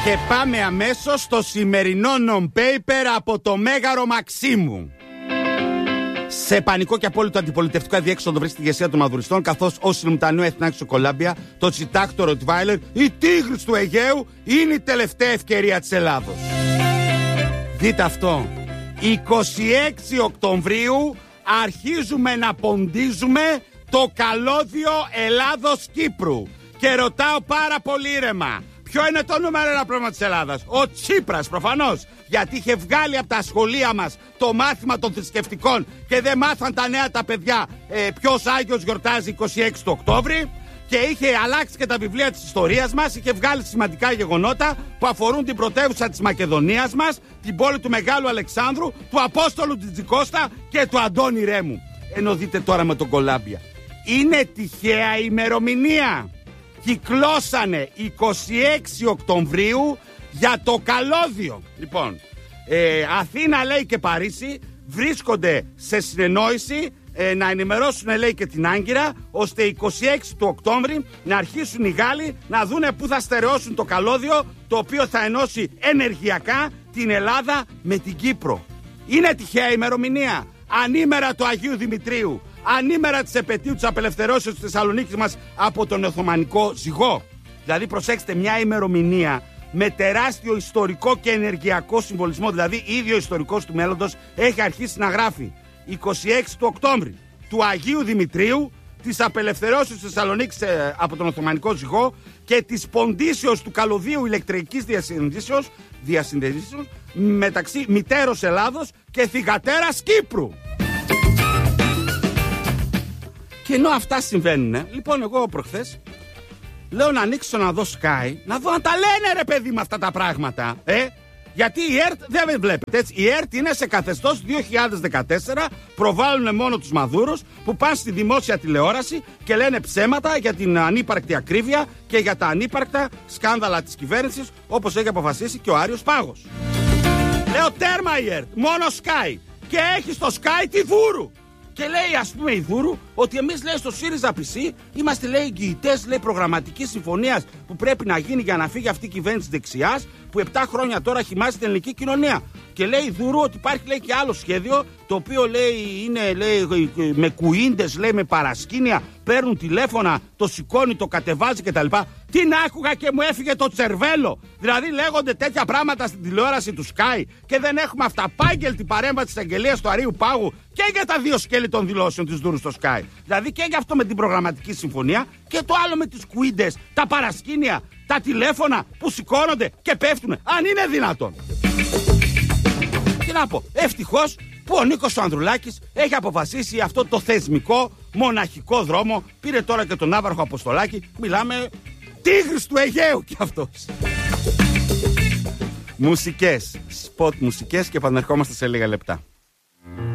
Και πάμε αμέσως στο σημερινό non-paper από το Μέγαρο Μαξίμου. Σε πανικό και απόλυτο αντιπολιτευτικό αδιέξοδο βρίσκεται η ηγεσία των Μαδουριστών, καθώς ο Σιλμουτανίου Εθνάκης στο Κολάμπια, το Τσιτάκ, το Ροτβάιλερ, η Τίγρης του Αιγαίου είναι η τελευταία ευκαιρία της Ελλάδος. Δείτε αυτό. 26 Οκτωβρίου αρχίζουμε να ποντίζουμε το καλώδιο Ελλάδος-Κύπρου. Και ρωτάω πάρα πολύ ήρεμα, ποιο είναι το νούμερο ένα πρόβλημα της Ελλάδας? Ο Τσίπρας προφανώς, γιατί είχε βγάλει από τα σχολεία μας το μάθημα των θρησκευτικών και δεν μάθαν τα νέα τα παιδιά ποιος Άγιος γιορτάζει 26 του Οκτώβρη. Και είχε αλλάξει και τα βιβλία της ιστορίας μας, είχε βγάλει σημαντικά γεγονότα που αφορούν την πρωτεύουσα της Μακεδονίας μας, την πόλη του Μεγάλου Αλεξάνδρου, του Απόστολου Τζιτζικώστα και του Αντώνη Ρέμου. Ενώ δείτε τώρα με τον Κολάμπια. Είναι τυχαία ημερομηνία. Κυκλώσανε 26 Οκτωβρίου για το καλώδιο. Λοιπόν, Αθήνα λέει και Παρίσι βρίσκονται σε συνεννόηση να ενημερώσουν λέει και την Άγκυρα, ώστε 26 του Οκτώβρη να αρχίσουν οι Γάλλοι να δούνε πού θα στερεώσουν το καλώδιο, το οποίο θα ενώσει ενεργειακά την Ελλάδα με την Κύπρο. Είναι τυχαία ημερομηνία? Ανήμερα του Αγίου Δημητρίου, ανήμερα της επετείου της απελευθερώσεως της Θεσσαλονίκης μας από τον Οθωμανικό ζυγό. Δηλαδή προσέξτε, μια ημερομηνία με τεράστιο ιστορικό και ενεργειακό συμβολισμό, δηλαδή ίδιο ιστορικός του μέλλοντος, έχει αρχίσει να γράφει 26 του Οκτώβρη του Αγίου Δημητρίου, της απελευθερώσεως της Θεσσαλονίκης από τον Οθωμανικό ζυγό και της ποντίσεως του καλωδίου ηλεκτρικής διασυνδέσεως μεταξύ μητέρος Ελλάδος και θυγατέρας Κύπρου. Και ενώ αυτά συμβαίνουν, λοιπόν, εγώ προχθές λέω να ανοίξω να δω Sky, να δω αν τα λένε ρε παιδί με αυτά τα πράγματα. Γιατί η ΕΡΤ δεν βλέπετε έτσι. Η ΕΡΤ είναι σε καθεστώς 2014. Προβάλλουν μόνο τους μαδούρους που πάνε στη δημόσια τηλεόραση και λένε ψέματα για την ανύπαρκτη ακρίβεια και για τα ανύπαρκτα σκάνδαλα της κυβέρνησης, όπως έχει αποφασίσει και ο Άριος Πάγος. Λέω τέρμα η ΕΡΤ, μόνο Sky. Και έχει στο Sky τη Βούρου. Και λέει, ας πούμε, η Βούρου ότι εμείς, λέει, στο ΣΥΡΙΖΑ PC είμαστε, λέει, εγγυητές, λέει, προγραμματικής συμφωνίας που πρέπει να γίνει για να φύγει αυτή η κυβέρνηση δεξιάς που 7 χρόνια τώρα χυμάζει την ελληνική κοινωνία. Και λέει η Βούρου ότι υπάρχει, λέει, και άλλο σχέδιο το οποίο, λέει, είναι, λέει, με κουίντες, λέει, με παρασκήνια, παίρνουν τηλέφωνα, το σηκώνει, το κατεβάζει κτλ. Τι να άκουγα και μου έφυγε το τσερβέλο. Δηλαδή λέγονται τέτοια πράγματα στην τηλεόραση του Sky και δεν έχουμε αυταπάγγελτη παρέμβαση της αγγελίας του Αρείου Πάγου και για τα δύο σκέλη των δηλώσεων της Βούρου στο Sky. Δηλαδή και για αυτό με την προγραμματική συμφωνία και το άλλο με τις κουίντες, τα παρασκήνια, τα τηλέφωνα που σηκώνονται και πέφτουν. Αν είναι δυνατόν. Τι να πω, ευτυχώς που ο Νίκος Ανδρουλάκης έχει αποφασίσει αυτό το θεσμικό μοναχικό δρόμο. Πήρε τώρα και τον Άβαρχο Αποστολάκη. Μιλάμε Τίγρης του Αιγαίου κι αυτός. Μουσικές, σποτ μουσικές και επανερχόμαστε σε λίγα λεπτά.